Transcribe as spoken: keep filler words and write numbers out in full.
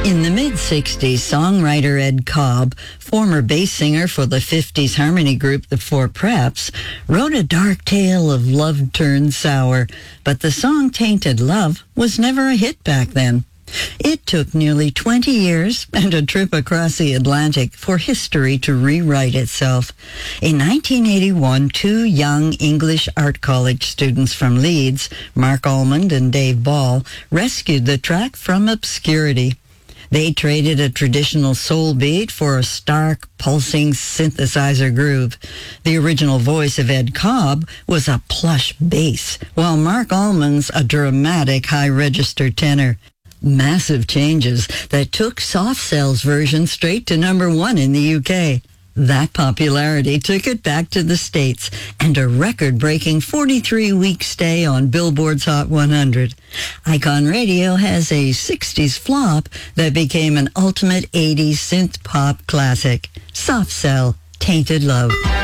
In the mid-sixties, songwriter Ed Cobb, former bass singer for the fifties harmony group The Four Preps, wrote a dark tale of love turned sour, but the song Tainted Love was never a hit back then. It took nearly twenty years and a trip across the Atlantic for history to rewrite itself. In nineteen eighty-one, two young English art college students from Leeds, Mark Almond and Dave Ball, rescued the track from obscurity. They traded a traditional soul beat for a stark, pulsing synthesizer groove. The original voice of Ed Cobb was a plush bass, while Mark Almond's a dramatic high-register tenor. Massive changes that took Soft Cell's version straight to number one in the U K. That popularity took it back to the States and a record-breaking forty-three week stay on Billboard's Hot one hundred. Icon Radio has a sixties flop that became an ultimate eighties synth-pop classic. Soft Cell, Tainted Love.